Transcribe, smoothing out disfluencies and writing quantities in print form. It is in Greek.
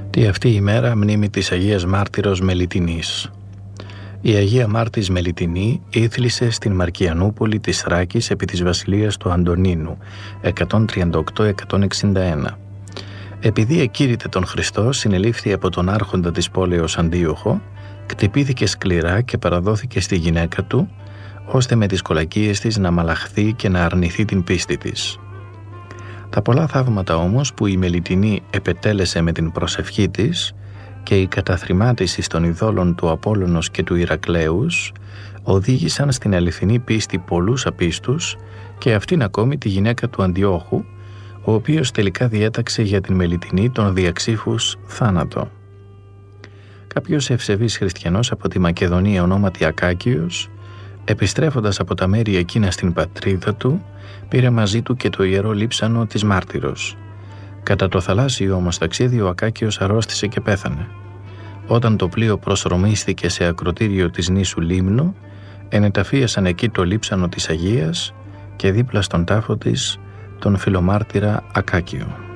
Τη αυτή η μέρα μνήμη της Αγίας Μάρτυρος Μελιτηνής. Η Αγία Μάρτης Μελιτηνή ήθλισε στην Μαρκιανούπολη της Θράκης επί της βασιλείας του Αντωνίνου 138-161. Επειδή εκήρυτε τον Χριστό, συνελήφθη από τον άρχοντα της πόλεως Αντίοχο, κτυπήθηκε σκληρά και παραδόθηκε στη γυναίκα του, ώστε με τις κολακίες της να μαλαχθεί και να αρνηθεί την πίστη της. Τα πολλά θαύματα όμως που η Μελιτηνή επετέλεσε με την προσευχή της και η καταθρημάτιση των ειδόλων του Απόλλωνος και του Ηρακλέους οδήγησαν στην αληθινή πίστη πολλούς απίστους και αυτήν ακόμη τη γυναίκα του Αντιόχου, ο οποίος τελικά διέταξε για την Μελιτηνή τον διαξύφους θάνατο. Κάποιος ευσεβής χριστιανός από τη Μακεδονία ονόματι Ακάκιος, επιστρέφοντας από τα μέρη εκείνα στην πατρίδα του, πήρε μαζί του και το ιερό λείψανο της Μάρτυρος. Κατά το θαλάσσιο όμως ταξίδι ο Ακάκιος αρρώστησε και πέθανε. Όταν το πλοίο προσρωμίστηκε σε ακρωτήριο της νήσου Λίμνο, ενεταφίασαν εκεί το λείψανο της Αγίας και δίπλα στον τάφο της τον φιλομάρτυρα Ακάκιο.